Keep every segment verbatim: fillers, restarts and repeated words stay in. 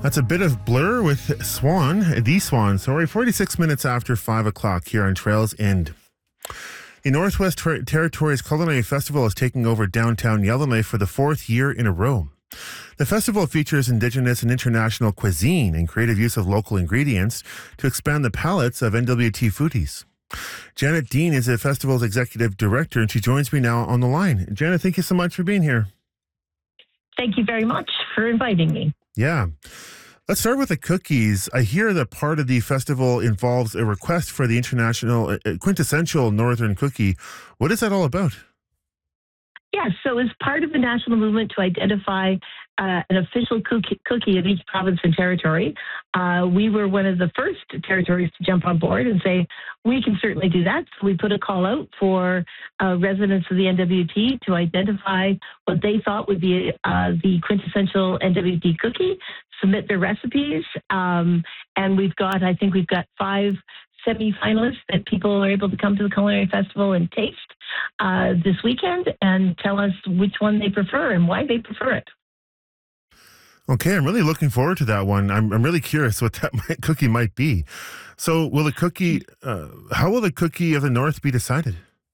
That's a bit of Blur with Swan, the Swan. Sorry, forty-six minutes after five o'clock here on Trails End. The Northwest Ter- Territories Culinary Festival is taking over downtown Yellowknife for the fourth year in a row. The festival features Indigenous and international cuisine and creative use of local ingredients to expand the palates of N W T foodies. Janet Dean is the festival's executive director, and she joins me now on the line. Janet, thank you so much for being here. Thank you very much for inviting me. Yeah. Let's start with the cookies. I hear that part of the festival involves a request for the international uh, quintessential Northern cookie. What is that all about? Yes, so as part of the national movement to identify uh, an official cookie, cookie of each province and territory, uh, we were one of the first territories to jump on board and say, we can certainly do that. So we put a call out for uh, residents of the N W T to identify what they thought would be uh, the quintessential N W T cookie, submit their recipes, um, and we've got, I think we've got five semi-finalists that people are able to come to the Culinary Festival and taste uh, this weekend and tell us which one they prefer and why they prefer it. Okay, I'm really looking forward to that one. I'm I'm really curious what that might, cookie might be. So, will the cookie? Uh, how will the cookie of the North be decided?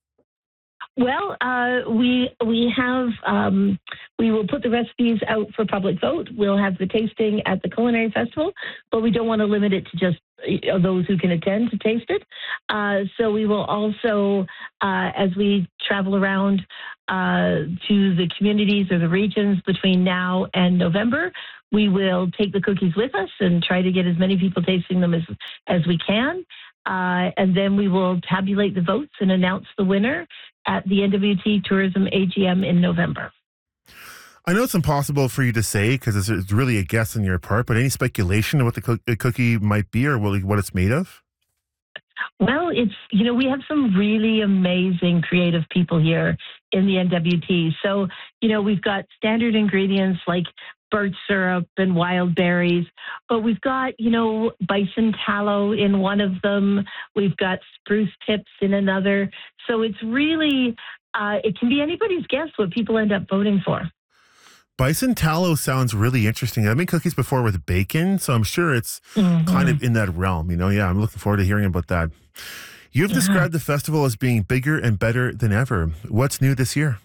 Well, uh, we we have um, we will put the recipes out for public vote. We'll have the tasting at the Culinary Festival, but we don't want to limit it to just uh, those who can attend to taste it. Uh, so we will also, uh, as we travel around uh, to the communities or the regions between now and November, we will take the cookies with us and try to get as many people tasting them as as we can. Uh, and then we will tabulate the votes and announce the winner at the N W T Tourism A G M in November. I know it's impossible for you to say because it's, it's really a guess on your part, but any speculation of what the, co- the cookie might be or what it's made of? Well, it's, you know, we have some really amazing creative people here in the N W T. So, you know, we've got standard ingredients like birch syrup and wild berries, but we've got, you know, bison tallow in one of them. We've got spruce tips in another. So it's really, uh, it can be anybody's guess what people end up voting for. Bison tallow sounds really interesting. I've made cookies before with bacon, so I'm sure it's mm-hmm. kind of in that realm. You know, yeah, I'm looking forward to hearing about that. You've yeah. described the festival as being bigger and better than ever. What's new this year?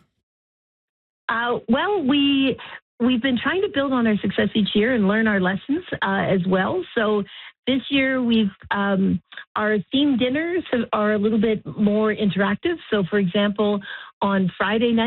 Uh, well, we... We've been trying to build on our success each year and learn our lessons uh, as well. So this year, we've um, our theme dinners have, are a little bit more interactive. So, for example, on Friday night,